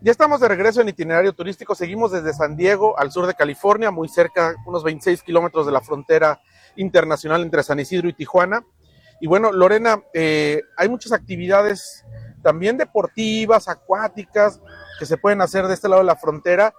Ya estamos de regreso en itinerario turístico, seguimos desde San Diego al sur de California, muy cerca, unos 26 kilómetros de la frontera internacional entre San Isidro y Tijuana. Y bueno, Lorena, hay muchas actividades también deportivas, acuáticas, que se pueden hacer de este lado de la frontera.